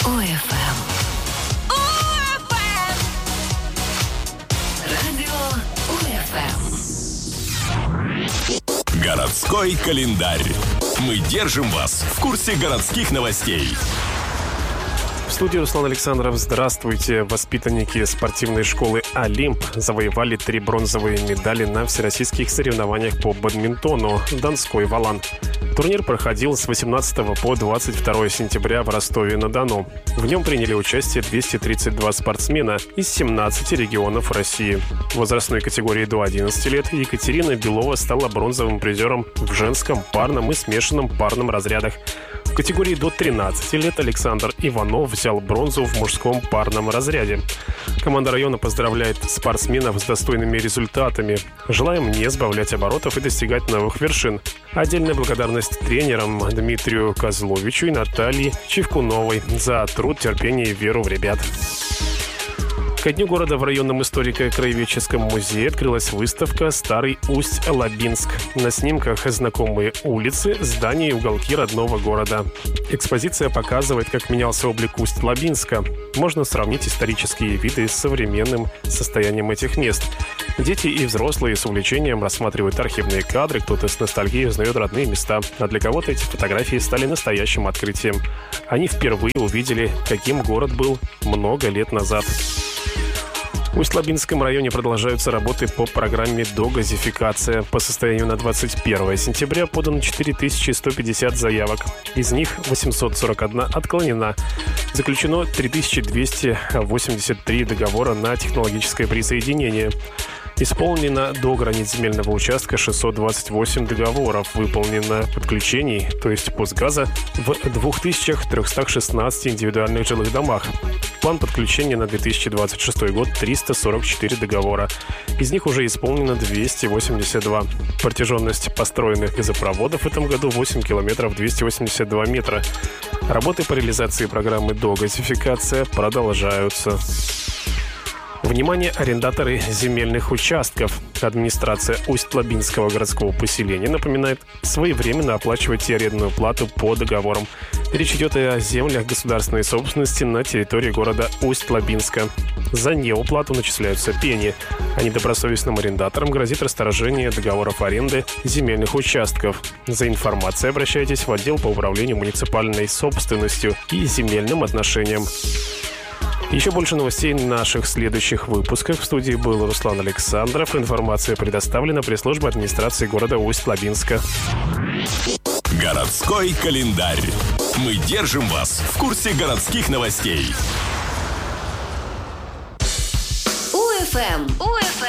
УФМ. Радио УФМ. Городской календарь. Мы держим вас в курсе городских новостей. В студии Руслан Александров. Здравствуйте. Воспитанники спортивной школы «Олимп» завоевали 3 бронзовые медали на всероссийских соревнованиях по бадминтону «Донской Валан». Турнир проходил с 18 по 22 сентября в Ростове-на-Дону. В нем приняли участие 232 спортсмена из 17 регионов России. В возрастной категории до 11 лет Екатерина Белова стала бронзовым призером в женском, парном и смешанном парном разрядах. В категории до 13 лет Александр Иванов взял бронзу в мужском парном разряде. Команда района поздравляет спортсменов с достойными результатами. Желаем не сбавлять оборотов и достигать новых вершин. Отдельная благодарность тренерам Дмитрию Козловичу и Наталье Чевкуновой за труд, терпение и веру в ребят. Ко дню города в районном историко-краеведческом музее открылась выставка «Старый Усть-Лабинск». На снимках знакомые улицы, здания и уголки родного города. Экспозиция показывает, как менялся облик Усть-Лабинска. Можно сравнить исторические виды с современным состоянием этих мест. Дети и взрослые с увлечением рассматривают архивные кадры, кто-то с ностальгией узнает родные места. А для кого-то эти фотографии стали настоящим открытием. Они впервые увидели, каким город был много лет назад. В Усть-Лабинском районе продолжаются работы по программе «Догазификация». По состоянию на 21 сентября подано 4150 заявок. Из них 841 отклонена. Заключено 3283 договора на технологическое присоединение. Исполнено до границ земельного участка 628 договоров. Выполнено подключений, то есть пусгаза, в 2316 индивидуальных жилых домах. План подключения на 2026 год – 344 договора. Из них уже исполнено 282. Протяженность построенных газопроводов в этом году 8 километров 282 метра. Работы по реализации программы «Догазификация» продолжаются. Внимание, арендаторы земельных участков. Администрация Усть-Лабинского городского поселения напоминает своевременно оплачивать арендную плату по договорам. Речь идет о землях государственной собственности на территории города Усть-Лабинска. За неуплату начисляются пени, а недобросовестным арендаторам грозит расторжение договоров аренды земельных участков. За информацией обращайтесь в отдел по управлению муниципальной собственностью и земельным отношениям. Еще больше новостей в наших следующих выпусках. В студии был Руслан Александров. Информация предоставлена пресс-службой администрации города Усть-Лабинска. Городской календарь. Мы держим вас в курсе городских новостей. УФМ.